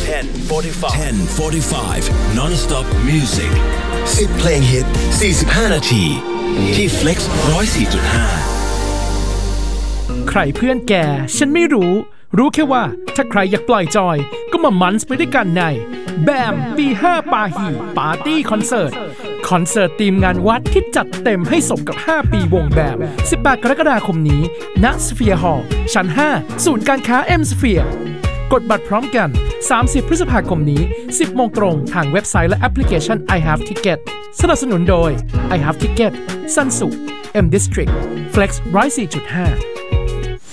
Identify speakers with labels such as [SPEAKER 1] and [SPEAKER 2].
[SPEAKER 1] 10:45 non-stop music 10 เพลงฮิต45 นาทีที่ Flex 104.5
[SPEAKER 2] ใครเพื่อนแกฉันไม่รู้แค่ว่าถ้าใครอยากปล่อยจอยก็มามันส์ไปด้วยกันในแบมปี5ปาฮีปาร์ตี้คอนเสิร์ตทีมงานวัดที่จัดเต็มให้สมกับ5ปีวงแบม18กรกฎาคมนี้ณสเฟียร์ฮอลล์ชั้น5ศูนย์การค้า M Sphere กดบัตรพร้อมกัน30พฤษภาคมนี้ 10 โมงตรงทางเว็บไซต์และแอปพลิเคชัน I Have Ticket สนับสนุนโดย I Have Ticket ซันสุ M District Flex 104.5